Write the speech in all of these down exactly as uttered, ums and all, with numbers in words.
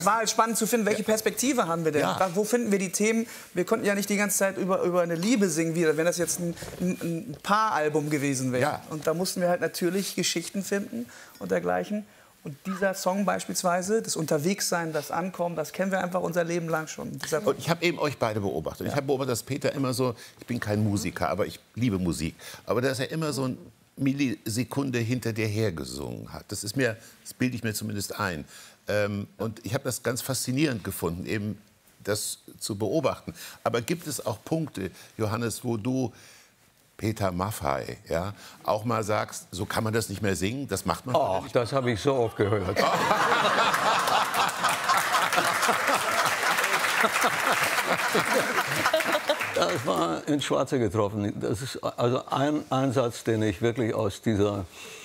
War halt spannend zu finden, welche Perspektive haben wir denn? Ja. Wo finden wir die Themen? Wir konnten ja nicht die ganze Zeit über, über eine Liebe singen, wie wenn das jetzt ein, ein, ein Paaralbum gewesen wäre. Ja. Und da mussten wir halt natürlich Geschichten finden und dergleichen. Und dieser Song beispielsweise, das Unterwegssein, das Ankommen, das kennen wir einfach unser Leben lang schon. Dieser Und ich habe eben euch beide beobachtet. Ich habe beobachtet, dass Peter immer so, ich bin kein Musiker, aber ich liebe Musik, aber dass er immer so eine Millisekunde hinter dir hergesungen hat. Das ist mir, das bilde ich mir zumindest ein. Ähm, und ich habe das ganz faszinierend gefunden, eben das zu beobachten. Aber gibt es auch Punkte, Johannes, wo du, Peter Maffay, ja, auch mal sagst, so kann man das nicht mehr singen, das macht man Ach, nicht. das habe ich so oft gehört. Das war ins Schwarze getroffen. Das ist also ein, ein Satz, den ich wirklich aus dieser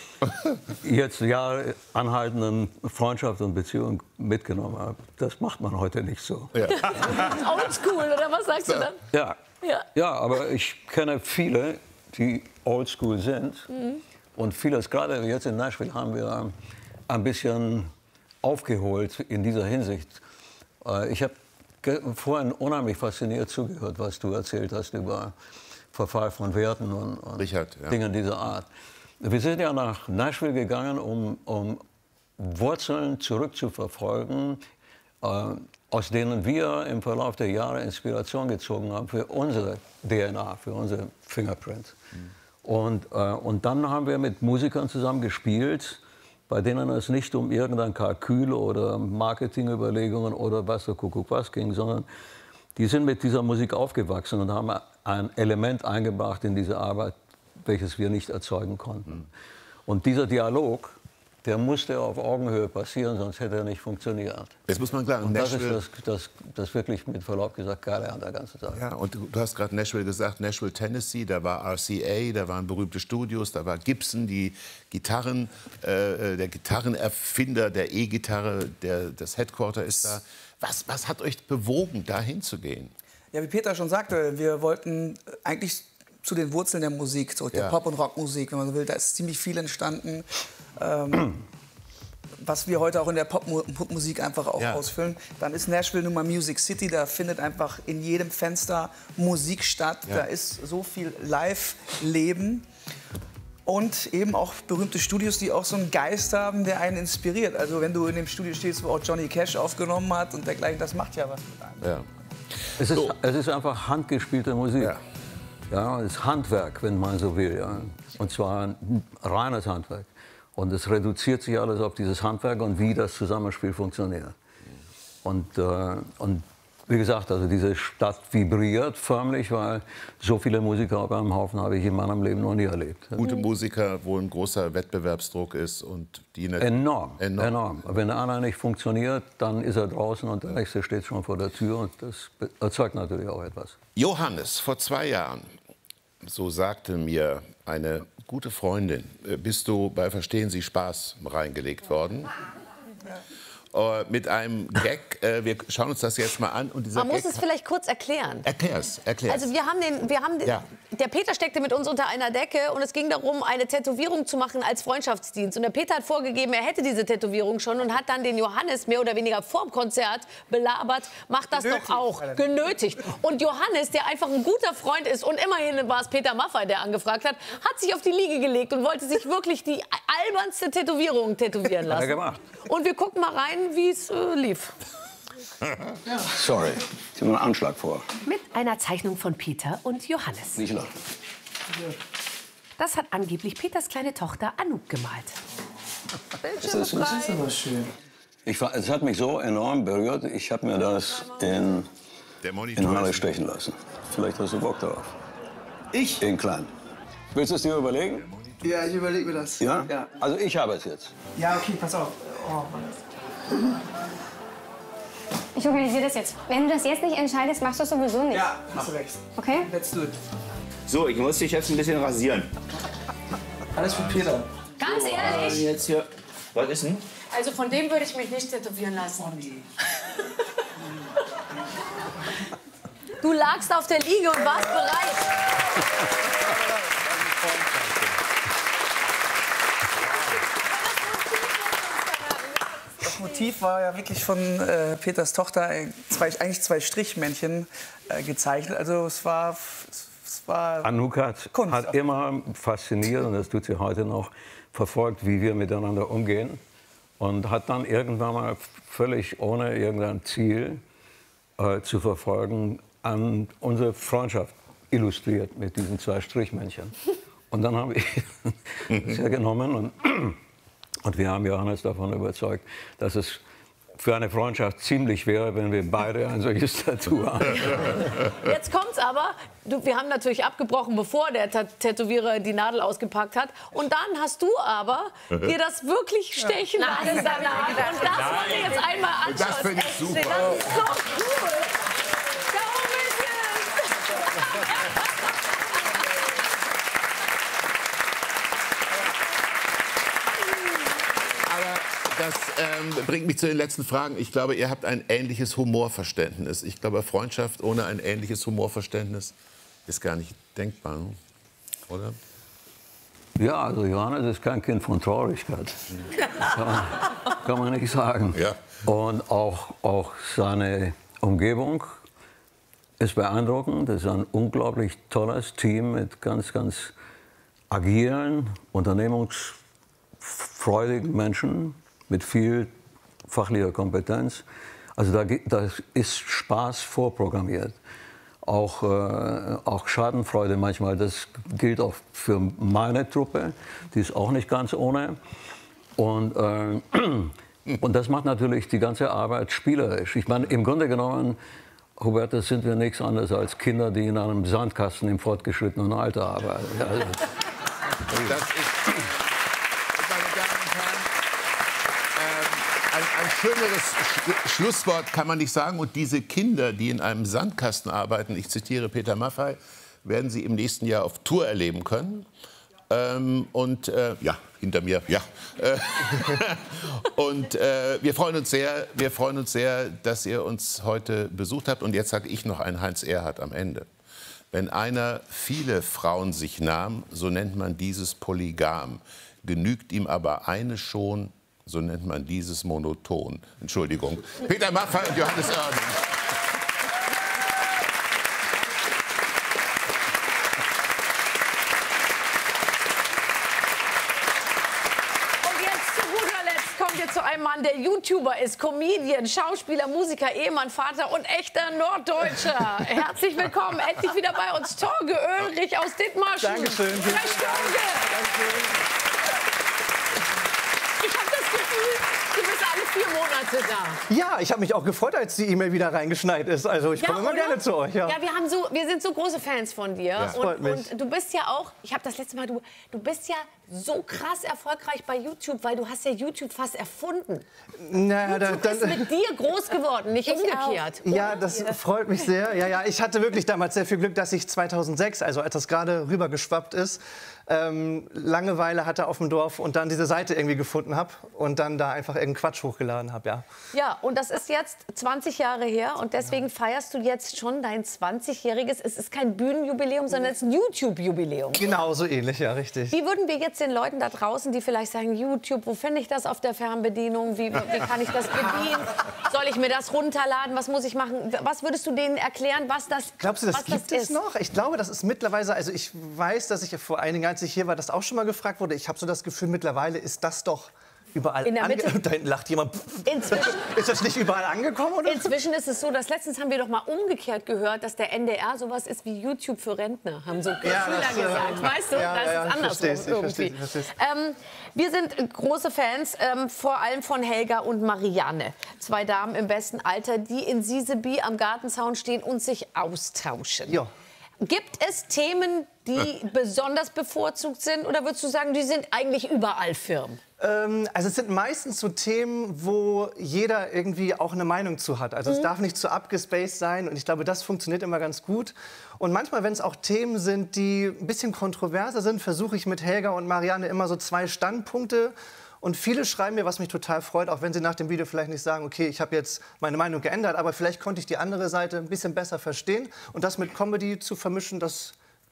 jetzt Jahre anhaltenden Freundschaft und Beziehung mitgenommen habe. Das macht man heute nicht so. Ja. Oldschool, oder was sagst du dann? Ja. Ja. Ja, aber ich kenne viele, die oldschool sind. Mhm. Und vieles, gerade jetzt in Nashville, haben wir ein bisschen aufgeholt in dieser Hinsicht. Ich habe vorhin unheimlich fasziniert zugehört, was du erzählt hast über Verfall von Werten und, und Richard, ja. Dingen dieser Art. Wir sind ja nach Nashville gegangen, um, um Wurzeln zurückzuverfolgen, äh, aus denen wir im Verlauf der Jahre Inspiration gezogen haben für unsere D N A, für unsere Fingerprint. Mhm. Und, äh, und dann haben wir mit Musikern zusammen gespielt, bei denen es nicht um irgendein Kalkül oder Marketingüberlegungen oder was der Kuckuck was ging, sondern die sind mit dieser Musik aufgewachsen und haben ein Element eingebracht in diese Arbeit, welches wir nicht erzeugen konnten. Mhm. Und dieser Dialog, der musste auf Augenhöhe passieren, sonst hätte er nicht funktioniert. Jetzt muss man klar, und das ist Nashville, das, das, das wirklich mit Verlaub gesagt Geile an der ganzen Sache. ja, und du, du hast gerade Nashville gesagt, Nashville, Tennessee, da war R C A, da waren berühmte Studios, da war Gibson, die Gitarren, äh, der Gitarrenerfinder der E-Gitarre, der, das Headquarter ist da. Was, was hat euch bewogen, da hinzugehen? Ja, wie Peter schon sagte, wir wollten eigentlich zu den Wurzeln der Musik, so der Ja. Pop- und Rockmusik, wenn man so will. Da ist ziemlich viel entstanden, ähm, was wir heute auch in der Popmu- Popmusik einfach auch Ja. ausfüllen. Dann ist Nashville nun mal Music City, da findet einfach in jedem Fenster Musik statt. Ja. Da ist so viel Live-Leben. Und eben auch berühmte Studios, die auch so einen Geist haben, der einen inspiriert. Also wenn du in dem Studio stehst, wo auch Johnny Cash aufgenommen hat und dergleichen, das macht ja was mit einem. Ja. Es ist, So. es ist einfach handgespielte Musik. Ja. Ja, es ist Handwerk, wenn man so will. Ja. Und zwar ein reines Handwerk. Und es reduziert sich alles auf dieses Handwerk und wie das Zusammenspiel funktioniert. Und, äh, und wie gesagt, also diese Stadt vibriert förmlich, weil so viele Musiker auf einem Haufen habe ich in meinem Leben noch nie erlebt. Gute Musiker, wo ein großer Wettbewerbsdruck ist und die nicht Enorm, Enorm. enorm. Wenn einer nicht funktioniert, dann ist er draußen und der nächste steht schon vor der Tür. Und das erzeugt natürlich auch etwas. Johannes, vor zwei Jahren, so sagte mir eine gute Freundin, äh, bist du bei Verstehen Sie Spaß reingelegt worden. Äh, mit einem Gag. Äh, wir schauen uns das jetzt mal an. Und dieser Man muss Gag es vielleicht kurz erklären. Erklär's, erklär's. Also wir haben den, wir haben den, Ja. der Peter steckte mit uns unter einer Decke und es ging darum, eine Tätowierung zu machen als Freundschaftsdienst. Und der Peter hat vorgegeben, er hätte diese Tätowierung schon und hat dann den Johannes mehr oder weniger vorm Konzert belabert, macht das Genötigt. doch auch, genötigt. Und Johannes, der einfach ein guter Freund ist und immerhin war es Peter Maffay, der angefragt hat, hat sich auf die Liege gelegt und wollte sich wirklich die albernste Tätowierung tätowieren lassen. Hat er gemacht. Und wir gucken mal rein, wie es äh, lief. Sorry, ich habe einen Anschlag vor. Mit einer Zeichnung von Peter und Johannes. Nicht lachen. Das hat angeblich Peters kleine Tochter Anouk gemalt. Das ist, das ist aber schön. Ich, war- es hat mich so enorm berührt, ich habe mir das in, Der Monitor in Halle ist- stechen lassen. Vielleicht hast du Bock darauf. Ich? In klein. Willst du es dir überlegen? Ja, ich überlege mir das. Ja? Ja, Also ich habe es jetzt. Ja, okay, pass auf. Oh, Mann. Ich organisiere das jetzt. Wenn du das jetzt nicht entscheidest, machst du es sowieso nicht. Ja, hast du recht. Okay? Let's do it. So, ich muss dich jetzt ein bisschen rasieren. Alles für Peter. Ganz Äh, ehrlich, jetzt hier. Was ist denn? also von dem würde ich mich nicht tätowieren lassen. Du lagst auf der Liege und warst bereit. das Motiv war ja wirklich von äh, Peters Tochter, äh, zwei, eigentlich zwei Strichmännchen äh, gezeichnet. Also es war, es war Anouk hat, Kunst. hat immer fasziniert, und das tut sie heute noch, verfolgt, wie wir miteinander umgehen. Und hat dann irgendwann mal völlig ohne irgendein Ziel äh, zu verfolgen, an unsere Freundschaft illustriert mit diesen zwei Strichmännchen. Und dann habe ich das genommen und, und wir haben Johannes davon überzeugt, dass es für eine Freundschaft ziemlich wäre, wenn wir beide ein solches Tattoo haben. Jetzt kommt's aber, du, wir haben natürlich abgebrochen, bevor der Tat Tätowierer die Nadel ausgepackt hat. Und dann hast du aber dir das wirklich stechen lassen danach. Und das wollen wir jetzt einmal anschauen. Das finde ich super. Das ist so cool. Darum ist es. Das ähm, bringt mich zu den letzten Fragen. Ich glaube, ihr habt ein ähnliches Humorverständnis. Ich glaube, Freundschaft ohne ein ähnliches Humorverständnis ist gar nicht denkbar, ne? Oder? Ja, also Johannes ist kein Kind von Traurigkeit. Kann man, kann man nicht sagen. Ja. Und auch, auch seine Umgebung ist beeindruckend. Das ist ein unglaublich tolles Team mit ganz, ganz agilen, unternehmungsfreudigen Menschen mit viel fachlicher Kompetenz. Also da, da ist Spaß vorprogrammiert. Auch, äh, auch Schadenfreude manchmal, das gilt auch für meine Truppe, die ist auch nicht ganz ohne. Und, äh, und das macht natürlich die ganze Arbeit spielerisch. Ich meine, im Grunde genommen, Hubertus, sind wir nichts anderes als Kinder, die in einem Sandkasten im fortgeschrittenen Alter arbeiten. Also, das ist, meine Damen und Herren, ähm, ein, ein schöneres Sch Schlusswort kann man nicht sagen. Und diese Kinder, die in einem Sandkasten arbeiten, ich zitiere Peter Maffay, werden Sie im nächsten Jahr auf Tour erleben können. Ähm, und äh, ja, hinter mir, ja. Und äh, wir freuen uns sehr, wir freuen uns sehr, dass ihr uns heute besucht habt. Und jetzt sage ich noch ein Heinz Erhardt am Ende. Wenn einer viele Frauen sich nahm, so nennt man dieses polygam. Genügt ihm aber eine schon, so nennt man dieses monoton. Entschuldigung. Peter Maffay und Johannes Oerding. Zu einem Mann, der YouTuber ist, Comedian, Schauspieler, Musiker, Ehemann, Vater und echter Norddeutscher. Herzlich willkommen, endlich wieder bei uns, Torge Oelrich aus Dithmarschen. Dankeschön. Ich habe das Gefühl, du bist alle vier Monate da. Ja, ich habe mich auch gefreut, als die E-Mail wieder reingeschneit ist. Also ich Ja, komme immer oder? gerne zu euch. Ja, Ja, wir, haben so, wir sind so große Fans von dir. Ja, freut und, mich. und du bist ja auch, ich habe das letzte Mal, du, du bist ja so krass erfolgreich bei YouTube, weil du hast ja YouTube fast erfunden. naja, YouTube dann, ist mit dir groß geworden, nicht umgekehrt. ja, das freut mich sehr. Ja, ja, ich hatte wirklich damals sehr viel Glück, dass ich zweitausendsechs, also als das gerade rübergeschwappt ist, ähm, Langeweile hatte auf dem Dorf und dann diese Seite irgendwie gefunden habe und dann da einfach irgendeinen Quatsch hochgeladen habe, ja. Ja, und das ist jetzt zwanzig Jahre her und deswegen feierst du jetzt schon dein zwanzigjähriges, es ist kein Bühnenjubiläum, sondern es ist ein YouTube-Jubiläum. Genau, so ähnlich, ja, richtig. Wie würden wir jetzt den Leuten da draußen, die vielleicht sagen, YouTube, wo finde ich das auf der Fernbedienung, wie, wie kann ich das bedienen, soll ich mir das runterladen, was muss ich machen, was würdest du denen erklären, was das, Glaubst du, das was gibt das es ist? noch? Ich glaube, das ist mittlerweile, also ich weiß, dass ich vor einigen Jahren, als ich hier war, das auch schon mal gefragt wurde. Ich habe so das Gefühl, mittlerweile ist das doch überall In der Mitte. ange- Da hinten lacht jemand. Inzwischen, Ist das nicht überall angekommen, oder? inzwischen ist es so, dass letztens haben wir doch mal umgekehrt gehört, dass der N D R sowas ist wie YouTube für Rentner, haben so Schüler das, äh, gesagt. Weißt du, ja, das ja, ja, ist ich andersrum versteh's, ich irgendwie. versteh's, ich versteh's. Ähm, wir sind große Fans, ähm, vor allem von Helga und Marianne. Zwei Damen im besten Alter, die in Siseby am Gartenzaun stehen und sich austauschen. Ja. Gibt es Themen, die besonders bevorzugt sind? Oder würdest du sagen, die sind eigentlich überall firm? Ähm, also es sind meistens so Themen, wo jeder irgendwie auch eine Meinung zu hat. Also es darf nicht zu abgespaced sein und ich glaube, das funktioniert immer ganz gut. Und manchmal, wenn es auch Themen sind, die ein bisschen kontroverser sind, versuche ich mit Helga und Marianne immer so zwei Standpunkte. Und viele schreiben mir, was mich total freut, auch wenn sie nach dem Video vielleicht nicht sagen, okay, ich habe jetzt meine Meinung geändert, aber vielleicht konnte ich die andere Seite ein bisschen besser verstehen. Und das mit Comedy zu vermischen, das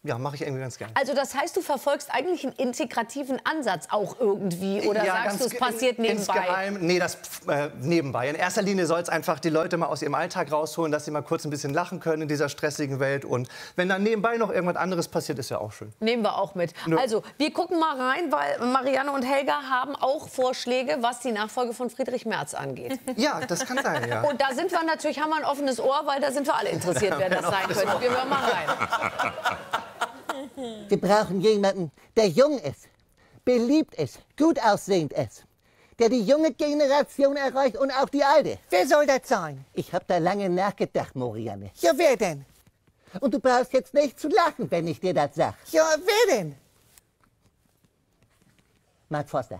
ja, mache ich irgendwie ganz gerne. Also das heißt, du verfolgst eigentlich einen integrativen Ansatz auch irgendwie? Oder Ja, sagst du, es ge- passiert nebenbei? Insgeheim, nee, das äh, nebenbei. In erster Linie soll es einfach die Leute mal aus ihrem Alltag rausholen, dass sie mal kurz ein bisschen lachen können in dieser stressigen Welt. Und wenn dann nebenbei noch irgendwas anderes passiert, ist ja auch schön. Nehmen wir auch mit. Nö. Also, wir gucken mal rein, weil Marianne und Helga haben auch Vorschläge, was die Nachfolge von Friedrich Merz angeht. Ja, das kann sein, ja. Und da sind wir natürlich, haben wir ein offenes Ohr, weil da sind wir alle interessiert, wer das sein könnte. Wir hören mal rein. Wir brauchen jemanden, der jung ist, beliebt ist, gut aussehend ist, der die junge Generation erreicht und auch die alte. Wer soll das sein? Ich habe da lange nachgedacht, Marianne. Ja, wer denn? Und du brauchst jetzt nicht zu lachen, wenn ich dir das sag. Ja, wer denn? Mark Forster.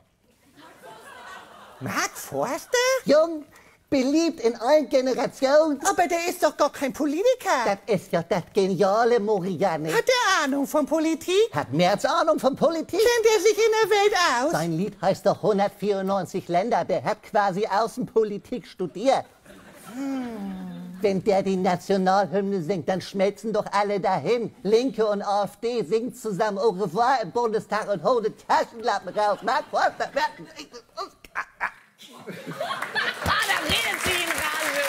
Mark Forster? Jung, beliebt in allen Generationen. Aber der ist doch gar kein Politiker. Das ist ja das geniale, Marianne. Hat er Ahnung von Politik? Hat Merz Ahnung von Politik? Kennt er sich in der Welt aus? Sein Lied heißt doch hundertvierundneunzig Länder. Der hat quasi Außenpolitik studiert. Hm. Wenn der die Nationalhymne singt, dann schmelzen doch alle dahin. Linke und AfD singen zusammen Au revoir im Bundestag und holen Taschenlampen raus. Mark Forster. Ah, da redet sie in Rage.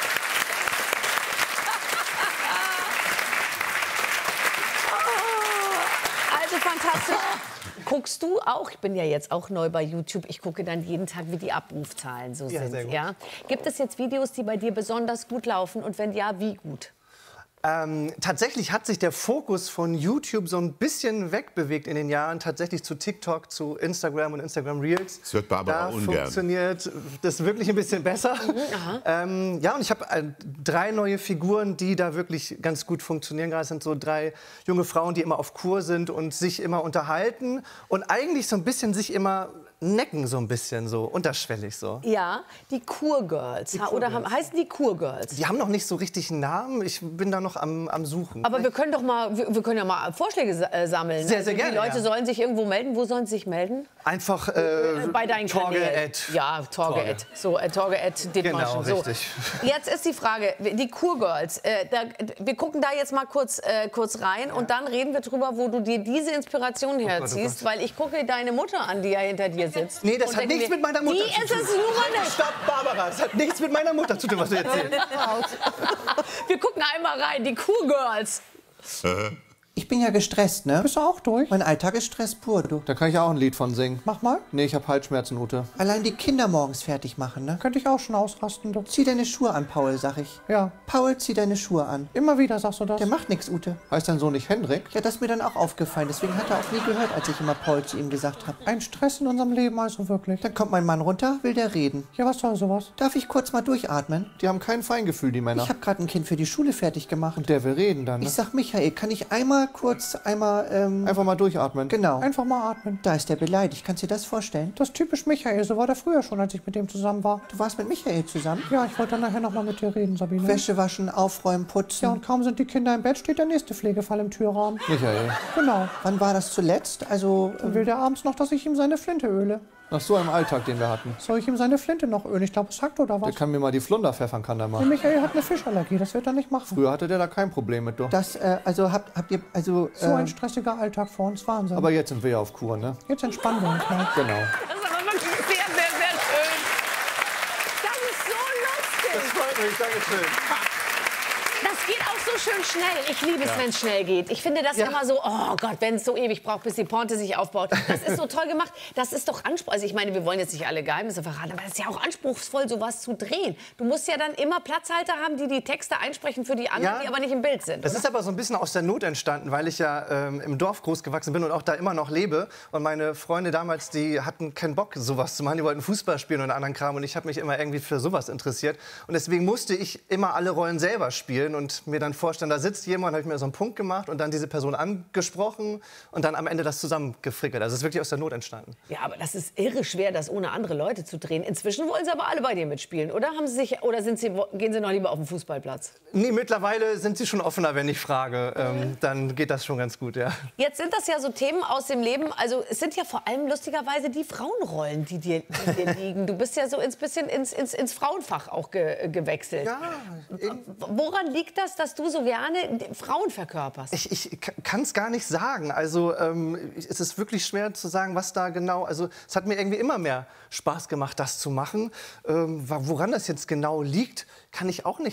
Also fantastisch. Guckst du auch? Ich bin ja jetzt auch neu bei YouTube. Ich gucke dann jeden Tag, wie die Abrufzahlen so Ja, sind. sehr gut. Ja? Gibt es jetzt Videos, die bei dir besonders gut laufen? Und wenn ja, wie gut? Ähm, tatsächlich hat sich der Fokus von YouTube so ein bisschen wegbewegt in den Jahren, tatsächlich zu TikTok, zu Instagram und Instagram Reels. Das hört Barbara da ungern. funktioniert das wirklich ein bisschen besser. ähm, ja, und ich habe äh, drei neue Figuren, die da wirklich ganz gut funktionieren. Gerade sind so drei junge Frauen, die immer auf Kur sind und sich immer unterhalten und eigentlich so ein bisschen sich immer necken, so ein bisschen so unterschwellig so. Ja, die Kurgirls. Die Ha- Oder Kurgirls. haben, heißen die Kurgirls? Die haben noch nicht so richtig einen Namen. Ich bin da noch am, am Suchen. Aber wir können doch mal, wir, wir können ja mal Vorschläge sa- äh, sammeln. Sehr, sehr Also gerne, Die Leute ja. sollen sich irgendwo melden. Wo sollen sie sich melden? Einfach äh, Bei deinen Torge Kanälen. at- Ja, Torge. Torge. at. So, äh, Torge at Dithmarschen. Genau, so. richtig. Jetzt ist die Frage, die Kurgirls. Äh, da, wir gucken da jetzt mal kurz, äh, kurz rein und dann reden wir drüber, wo du dir diese Inspiration herziehst. Gott. Weil ich gucke deine Mutter an, die ja hinter dir sitzt. Nee, das und hat denke nichts mir, mit meiner Mutter Die zu ist tun. es nur nicht. Stopp, Barbara, das hat nichts mit meiner Mutter zu tun, was du erzählst. Wir gucken einmal rein, die Kurgirls. Ich bin ja gestresst, ne? Bist du auch durch? Mein Alltag ist Stress pur, du. Da kann ich auch ein Lied von singen. Mach mal. Nee, ich hab Halsschmerzen, Ute. Allein die Kinder morgens fertig machen, ne? Könnte ich auch schon ausrasten, du. Zieh deine Schuhe an, Paul, sag ich. Ja. Paul, zieh deine Schuhe an. Immer wieder sagst du das. Der macht nix, Ute. Heißt dein Sohn nicht Hendrik? Ja, das ist mir dann auch aufgefallen. Deswegen hat er auch nie gehört, als ich immer Paul zu ihm gesagt habe. Ein Stress in unserem Leben, also wirklich. Dann kommt mein Mann runter, will der reden. Ja, was soll sowas? Darf ich kurz mal durchatmen? Die haben kein Feingefühl, die Männer. Ich habe gerade ein Kind für die Schule fertig gemacht. Und der will reden dann, ne? Ich sag, Michael, kann ich einmal kurz, einmal, ähm... Einfach mal durchatmen. Genau. Einfach mal atmen. Da ist der beleidigt. Kannst du dir das vorstellen? Das ist typisch Michael. So war der früher schon, als ich mit dem zusammen war. Du warst mit Michael zusammen? Ja, ich wollte dann nachher noch mal mit dir reden, Sabine. Wäsche waschen, aufräumen, putzen. Ja, und kaum sind die Kinder im Bett, steht der nächste Pflegefall im Türrahmen. Michael. Genau. Wann war das zuletzt? Also... Dann will der abends noch, dass ich ihm seine Flinte öle. Nach so einem Alltag, den wir hatten. Soll ich ihm seine Flinte noch ölen? Ich glaube, es hackt oder was? Der kann mir mal die Flunder pfeffern, kann der mal. Und Michael hat eine Fischallergie, das wird er nicht machen. Früher hatte der da kein Problem mit, du. Das, äh, also habt, habt ihr, also... So äh, ein stressiger Alltag vor uns, Wahnsinn. Aber jetzt sind wir ja auf Kur, ne? Jetzt entspannen wir uns mal. Genau. Das ist aber wirklich sehr, sehr, sehr schön. Das ist so lustig. Das freut mich, danke schön. Das geht auch so schön schnell. Ich liebe es, wenn es schnell geht. Ich finde das Ja. immer so, oh Gott, wenn es so ewig braucht, bis die Pointe sich aufbaut. Das ist so toll gemacht. Das ist doch anspruchsvoll. Also ich meine, wir wollen jetzt nicht alle Geheimnisse verraten, aber es ist ja auch anspruchsvoll, sowas zu drehen. Du musst ja dann immer Platzhalter haben, die die Texte einsprechen für die anderen, Ja. die aber nicht im Bild sind. Das oder? ist aber so ein bisschen aus der Not entstanden, weil ich ja ähm, im Dorf groß gewachsen bin und auch da immer noch lebe. Und meine Freunde damals, die hatten keinen Bock, sowas zu machen. Die wollten Fußball spielen und anderen Kram. Und ich habe mich immer irgendwie für sowas interessiert. Und deswegen musste ich immer alle Rollen selber spielen und mir dann vorstellen, da sitzt jemand, habe ich mir so einen Punkt gemacht und dann diese Person angesprochen und dann am Ende das zusammengefrickelt. Also es ist wirklich aus der Not entstanden. Ja, aber das ist irre schwer, das ohne andere Leute zu drehen. Inzwischen wollen sie aber alle bei dir mitspielen, oder? Haben sie sich, oder sind sie, gehen sie noch lieber auf den Fußballplatz? Nee, mittlerweile sind sie schon offener, wenn ich frage. Ähm, dann geht das schon ganz gut, ja. Jetzt sind das ja so Themen aus dem Leben, also es sind ja vor allem lustigerweise die Frauenrollen, die dir, die dir liegen. Du bist ja so ein bisschen ins, ins, ins Frauenfach auch ge, gewechselt. Ja, Woran liegt liegt das, dass du so gerne Frauen verkörperst? Ich, ich kann es gar nicht sagen. Also ähm, es ist wirklich schwer zu sagen, was da genau... Also es hat mir irgendwie immer mehr Spaß gemacht, das zu machen. Ähm, woran das jetzt genau liegt, kann ich auch nicht